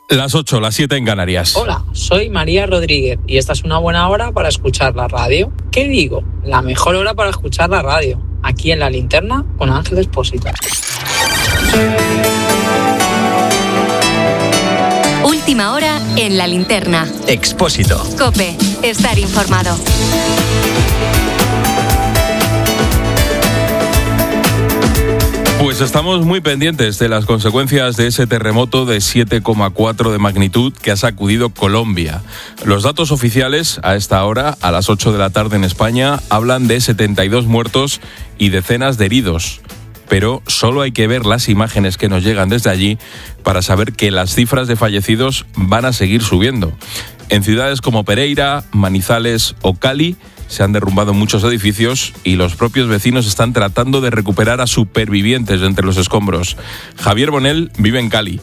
Las 8, las 7 en Canarias. Hola, soy María Rodríguez y esta es una buena hora para escuchar la radio. ¿Qué digo? La mejor hora para escuchar la radio. Aquí en La Linterna con Ángel Expósito. Última hora en La Linterna. Expósito. COPE. Estar informado. Pues estamos muy pendientes de las consecuencias de ese terremoto de 7,4 de magnitud que ha sacudido Colombia. Los datos oficiales a esta hora, a las 8 de la tarde en España, hablan de 72 muertos y decenas de heridos. Pero solo hay que ver las imágenes que nos llegan desde allí para saber que las cifras de fallecidos van a seguir subiendo. En ciudades como Pereira, Manizales o Cali se han derrumbado muchos edificios y los propios vecinos están tratando de recuperar a supervivientes de entre los escombros. Javier Bonel vive en Cali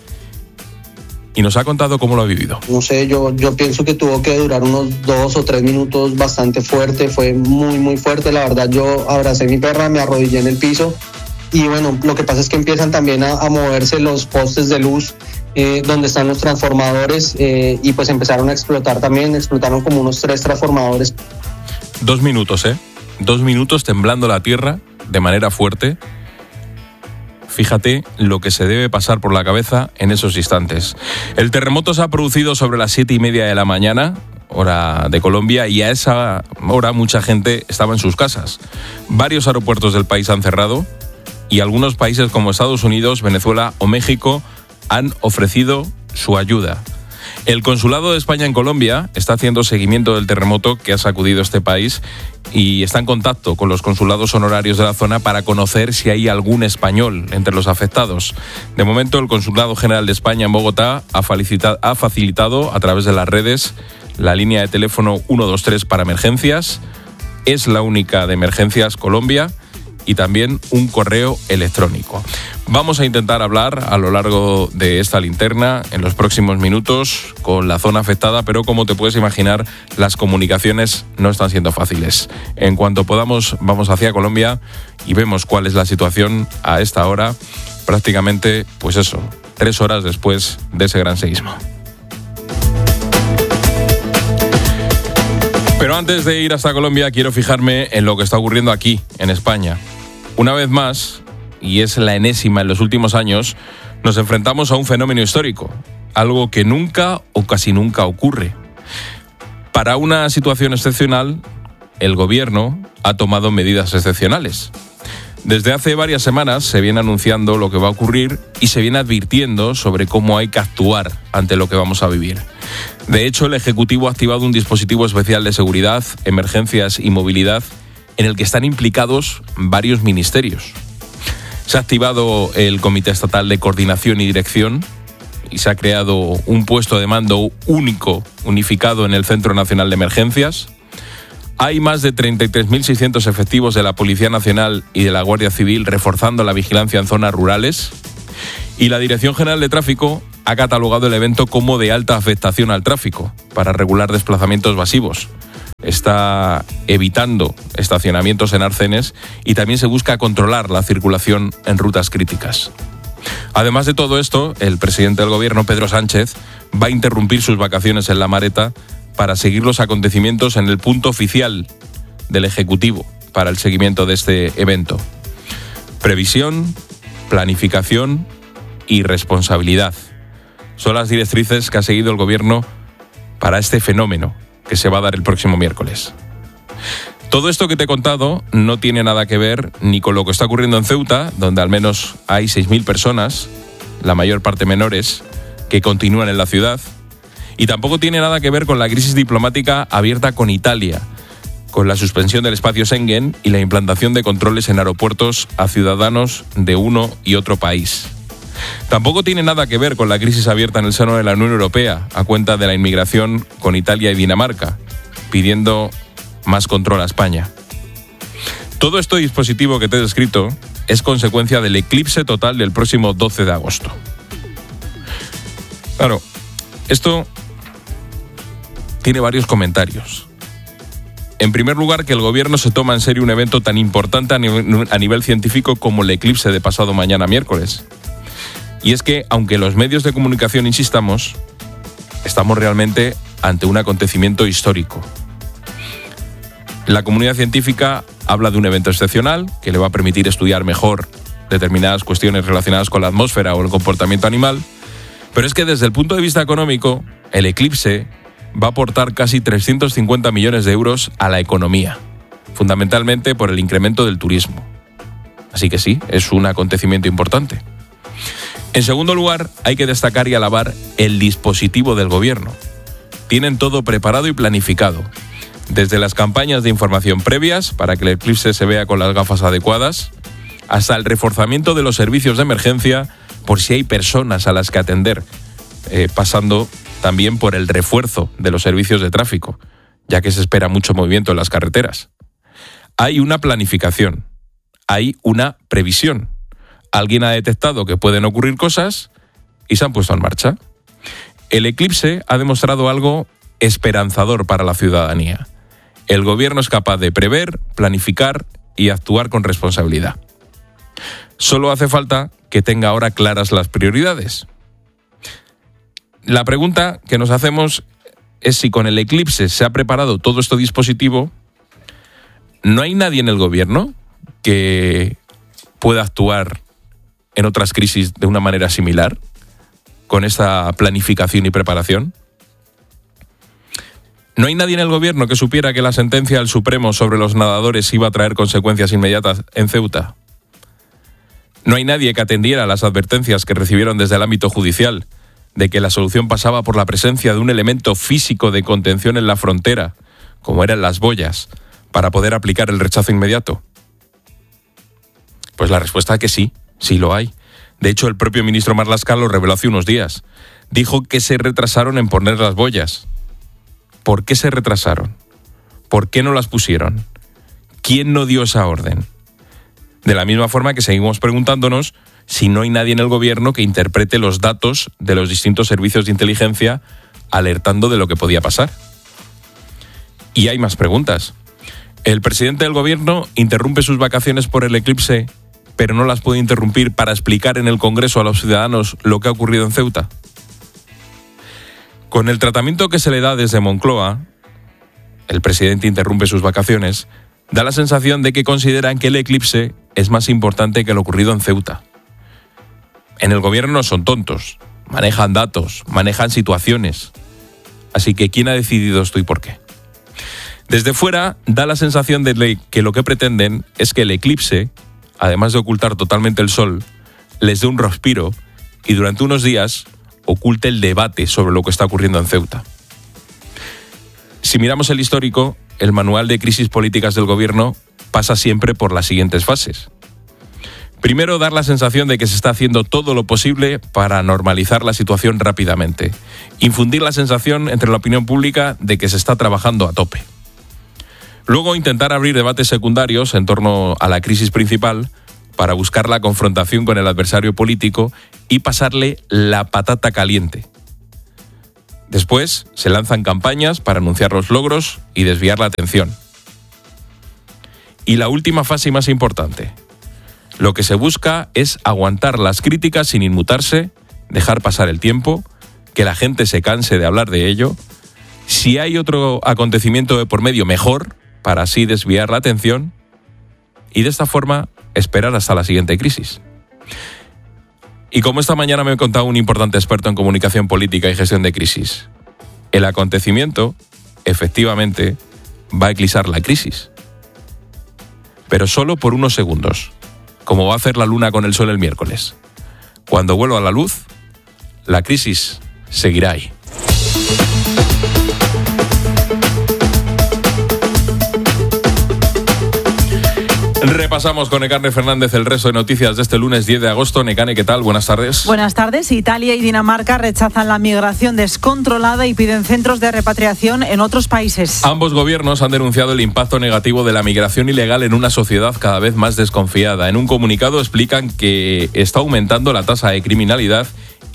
y nos ha contado cómo lo ha vivido. No sé, yo pienso que tuvo que durar unos 2 o 3 minutos bastante fuerte, fue muy fuerte, la verdad. Yo abracé a mi perra, me arrodillé en el piso y bueno, lo que pasa es que empiezan también a moverse los postes de luz donde están los transformadores y pues empezaron a explotar también, explotaron como unos 3 transformadores. 2 minutos, 2 minutos temblando la tierra de manera fuerte. Fíjate lo que se debe pasar por la cabeza en esos instantes. El terremoto se ha producido sobre las 7:30 de la mañana, hora de Colombia, y a esa hora mucha gente estaba en sus casas. Varios aeropuertos del país han cerrado y algunos países como Estados Unidos, Venezuela o México han ofrecido su ayuda. El Consulado de España en Colombia está haciendo seguimiento del terremoto que ha sacudido este país y está en contacto con los consulados honorarios de la zona para conocer si hay algún español entre los afectados. De momento, el Consulado General de España en Bogotá ha facilitado a través de las redes la línea de teléfono 123 para emergencias. Es la única de Emergencias Colombia. Y también un correo electrónico. Vamos a intentar hablar a lo largo de esta linterna en los próximos minutos con la zona afectada, pero como te puedes imaginar, las comunicaciones no están siendo fáciles. En cuanto podamos, vamos hacia Colombia y vemos cuál es la situación a esta hora, prácticamente, pues eso, 3 horas después de ese gran seísmo. Pero antes de ir hasta Colombia, quiero fijarme en lo que está ocurriendo aquí, en España. Una vez más, y es la enésima en los últimos años, nos enfrentamos a un fenómeno histórico, algo que nunca o casi nunca ocurre. Para una situación excepcional, el gobierno ha tomado medidas excepcionales. Desde hace varias semanas se viene anunciando lo que va a ocurrir y se viene advirtiendo sobre cómo hay que actuar ante lo que vamos a vivir. De hecho, el Ejecutivo ha activado un dispositivo especial de seguridad, emergencias y movilidad en el que están implicados varios ministerios. Se ha activado el Comité Estatal de Coordinación y Dirección y se ha creado un puesto de mando único, unificado en el Centro Nacional de Emergencias. Hay más de 33.600 efectivos de la Policía Nacional y de la Guardia Civil reforzando la vigilancia en zonas rurales. Y la Dirección General de Tráfico ha catalogado el evento como de alta afectación al tráfico para regular desplazamientos masivos. Está evitando estacionamientos en arcenes y también se busca controlar la circulación en rutas críticas. Además de todo esto, el presidente del gobierno, Pedro Sánchez, va a interrumpir sus vacaciones en La Mareta para seguir los acontecimientos en el punto oficial del Ejecutivo para el seguimiento de este evento. Previsión, planificación y responsabilidad son las directrices que ha seguido el gobierno para este fenómeno que se va a dar el próximo miércoles. Todo esto que te he contado no tiene nada que ver ni con lo que está ocurriendo en Ceuta, donde al menos hay 6.000 personas, la mayor parte menores, que continúan en la ciudad, y tampoco tiene nada que ver con la crisis diplomática abierta con Italia, con la suspensión del espacio Schengen y la implantación de controles en aeropuertos a ciudadanos de uno y otro país. Tampoco tiene nada que ver con la crisis abierta en el seno de la Unión Europea a cuenta de la inmigración con Italia y Dinamarca, pidiendo más control a España. Todo este dispositivo que te he descrito es consecuencia del eclipse total del próximo 12 de agosto. Claro, esto tiene varios comentarios. En primer lugar, que el gobierno se toma en serio un evento tan importante a nivel científico como el eclipse de pasado mañana miércoles. Y es que, aunque los medios de comunicación insistamos, estamos realmente ante un acontecimiento histórico. La comunidad científica habla de un evento excepcional que le va a permitir estudiar mejor determinadas cuestiones relacionadas con la atmósfera o el comportamiento animal, pero es que desde el punto de vista económico, el eclipse va a aportar casi 350 millones de euros a la economía, fundamentalmente por el incremento del turismo. Así que sí, es un acontecimiento importante. En segundo lugar, hay que destacar y alabar el dispositivo del gobierno. Tienen todo preparado y planificado, desde las campañas de información previas para que el eclipse se vea con las gafas adecuadas, hasta el reforzamiento de los servicios de emergencia por si hay personas a las que atender, pasando también por el refuerzo de los servicios de tráfico, ya que se espera mucho movimiento en las carreteras. Hay una planificación, hay una previsión. Alguien ha detectado que pueden ocurrir cosas y se han puesto en marcha. El eclipse ha demostrado algo esperanzador para la ciudadanía. El gobierno es capaz de prever, planificar y actuar con responsabilidad. Solo hace falta que tenga ahora claras las prioridades. La pregunta que nos hacemos es si con el eclipse se ha preparado todo este dispositivo. ¿No hay nadie en el gobierno que pueda actuar en otras crisis de una manera similar, con esta planificación y preparación? ¿No hay nadie en el gobierno que supiera que la sentencia del Supremo sobre los nadadores iba a traer consecuencias inmediatas en Ceuta? ¿No hay nadie que atendiera las advertencias que recibieron desde el ámbito judicial de que la solución pasaba por la presencia de un elemento físico de contención en la frontera, como eran las boyas, para poder aplicar el rechazo inmediato? Pues la respuesta es que sí, sí lo hay. De hecho, el propio ministro Marlaska lo reveló hace unos días. Dijo que se retrasaron en poner las boyas. ¿Por qué se retrasaron? ¿Por qué no las pusieron? ¿Quién no dio esa orden? De la misma forma que seguimos preguntándonos si no hay nadie en el gobierno que interprete los datos de los distintos servicios de inteligencia alertando de lo que podía pasar. Y hay más preguntas. El presidente del gobierno interrumpe sus vacaciones por el eclipse, pero no las puede interrumpir para explicar en el Congreso a los ciudadanos lo que ha ocurrido en Ceuta. Con el tratamiento que se le da desde Moncloa, el presidente interrumpe sus vacaciones, da la sensación de que consideran que el eclipse es más importante que lo ocurrido en Ceuta. En el gobierno no son tontos, manejan datos, manejan situaciones. Así que ¿quién ha decidido esto y por qué? Desde fuera da la sensación de que lo que pretenden es que el eclipse, además de ocultar totalmente el sol, les dé un respiro y durante unos días oculte el debate sobre lo que está ocurriendo en Ceuta. Si miramos el histórico, el manual de crisis políticas del gobierno pasa siempre por las siguientes fases. Primero, dar la sensación de que se está haciendo todo lo posible para normalizar la situación rápidamente. Infundir la sensación entre la opinión pública de que se está trabajando a tope. Luego, intentar abrir debates secundarios en torno a la crisis principal para buscar la confrontación con el adversario político y pasarle la patata caliente. Después, se lanzan campañas para anunciar los logros y desviar la atención. Y la última fase y más importante. Lo que se busca es aguantar las críticas sin inmutarse, dejar pasar el tiempo, que la gente se canse de hablar de ello. Si hay otro acontecimiento de por medio, mejor, para así desviar la atención y de esta forma esperar hasta la siguiente crisis. Y como esta mañana me ha contado un importante experto en comunicación política y gestión de crisis, el acontecimiento, efectivamente, va a eclipsar la crisis. Pero solo por unos segundos, como va a hacer la luna con el sol el miércoles. Cuando vuelva a la luz, la crisis seguirá ahí. Repasamos con Nekane Fernández el resto de noticias de este lunes 10 de agosto. Nekane, ¿qué tal? Buenas tardes. Buenas tardes. Italia y Dinamarca rechazan la migración descontrolada y piden centros de repatriación en otros países. Ambos gobiernos han denunciado el impacto negativo de la migración ilegal en una sociedad cada vez más desconfiada. En un comunicado explican que está aumentando la tasa de criminalidad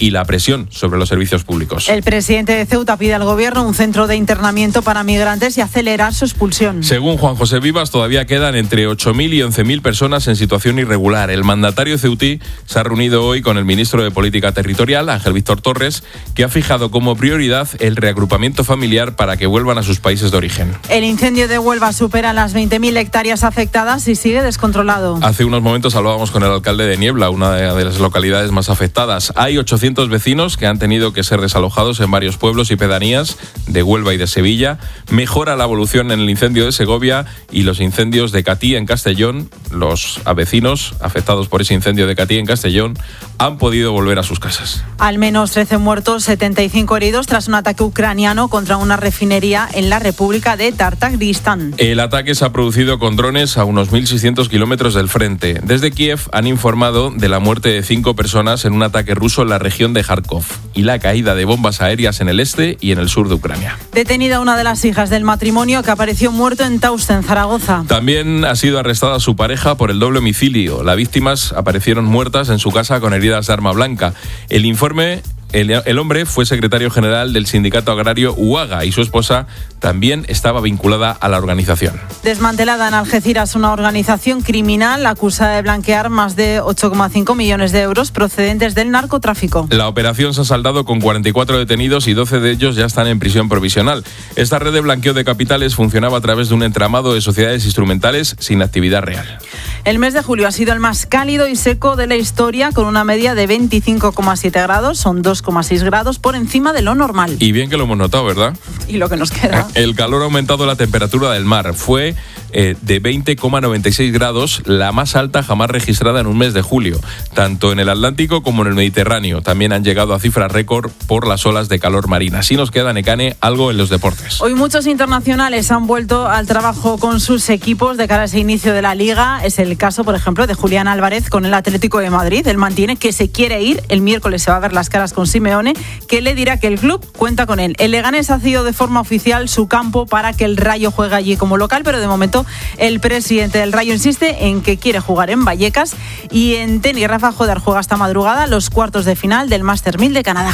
y la presión sobre los servicios públicos. El presidente de Ceuta pide al gobierno un centro de internamiento para migrantes y acelerar su expulsión. Según Juan José Vivas, todavía quedan entre 8.000 y 11.000 personas en situación irregular. El mandatario ceutí se ha reunido hoy con el ministro de Política Territorial, Ángel Víctor Torres, que ha fijado como prioridad el reagrupamiento familiar para que vuelvan a sus países de origen. El incendio de Huelva supera las 20.000 hectáreas afectadas y sigue descontrolado. Hace unos momentos hablábamos con el alcalde de Niebla, una de las localidades más afectadas. Hay 800 vecinos que han tenido que ser desalojados en varios pueblos y pedanías de Huelva y de Sevilla. Mejora la evolución en el incendio de Segovia y los incendios de Catí en Castellón. Los vecinos afectados por ese incendio de Catí en Castellón han podido volver a sus casas. Al menos 13 muertos, 75 heridos tras un ataque ucraniano contra una refinería en la República de Tartagristán. El ataque se ha producido con drones a unos 1.600 kilómetros del frente. Desde Kiev han informado de la muerte de 5 personas en un ataque ruso en la región de Kharkov y la caída de bombas aéreas en el este y en el sur de Ucrania. Detenida una de las hijas del matrimonio que apareció muerto en Tauste, en Zaragoza. También ha sido arrestada su pareja por el doble homicidio. Las víctimas aparecieron muertas en su casa con heridas de arma blanca. El informe... El hombre fue secretario general del sindicato agrario UAGA y su esposa también estaba vinculada a la organización. Desmantelada en Algeciras una organización criminal acusada de blanquear más de 8,5 millones de euros procedentes del narcotráfico. La operación se ha saldado con 44 detenidos y 12 de ellos ya están en prisión provisional. Esta red de blanqueo de capitales funcionaba a través de un entramado de sociedades instrumentales sin actividad real. El mes de julio ha sido el más cálido y seco de la historia, con una media de 25,7 grados, son 2,6 grados por encima de lo normal. Y bien que lo hemos notado, ¿verdad? Y lo que nos queda. El calor ha aumentado la temperatura del mar. Fue de 20,96 grados, la más alta jamás registrada en un mes de julio, tanto en el Atlántico como en el Mediterráneo. También han llegado a cifras récord por las olas de calor marina. Así nos queda, Nekane, algo en los deportes. Hoy muchos internacionales han vuelto al trabajo con sus equipos de cara a ese inicio de la Liga. Es el caso, por ejemplo, de Julián Álvarez con el Atlético de Madrid. Él mantiene que se quiere ir. El miércoles se va a ver las caras con Simeone, que le dirá que el club cuenta con él. El Leganés ha sido de forma oficial su campo para que el Rayo juegue allí como local, pero de momento el presidente del Rayo insiste en que quiere jugar en Vallecas. Y en tenis, Rafa Jodar juega esta madrugada los cuartos de final del Master 1000 de Canadá.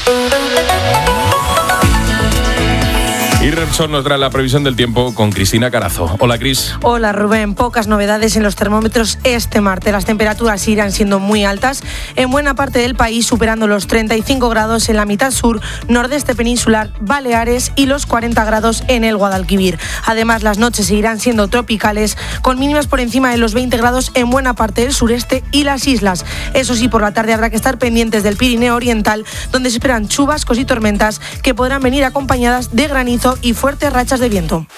Y Repsol nos trae la previsión del tiempo con Cristina Carazo. Hola, Cris. Hola, Rubén. Pocas novedades en los termómetros este martes. Las temperaturas irán siendo muy altas en buena parte del país, superando los 35 grados en la mitad sur, nordeste peninsular, Baleares y los 40 grados en el Guadalquivir. Además, las noches seguirán siendo tropicales, con mínimas por encima de los 20 grados en buena parte del sureste y las islas. Eso sí, por la tarde habrá que estar pendientes del Pirineo Oriental, donde se esperan chubascos y tormentas que podrán venir acompañadas de granizo y fuertes rachas de viento.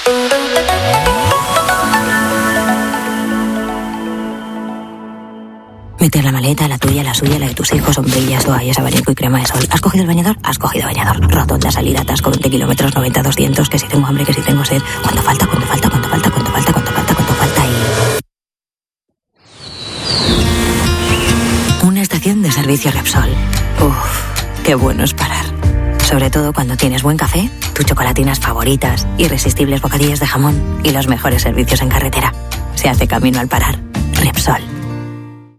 Meter la maleta, la tuya, la suya, la de tus hijos, sombrillas, toallas, abanico y crema de sol. ¿Has cogido el bañador? Has cogido bañador. Rotonda, salida, atasco, 20 kilómetros, 90, 200, que si tengo hambre, que si tengo sed. ¿Cuánto falta? ¿Cuánto falta? ¿Cuánto falta? ¿Cuánto falta? ¿Cuánto falta? ¿Cuánto falta? Y... una estación de servicio Repsol. Uf, qué bueno es parar. Sobre todo cuando tienes buen café, tus chocolatinas favoritas, irresistibles bocadillos de jamón y los mejores servicios en carretera. Se hace camino al parar. Repsol.